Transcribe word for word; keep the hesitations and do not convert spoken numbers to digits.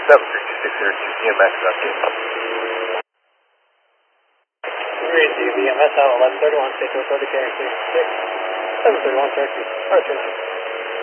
seven three two six zero two B M X update. Green to B M S out eleven thirty-one, state to authority carrying three six, seven thirty-one, correct, Archer.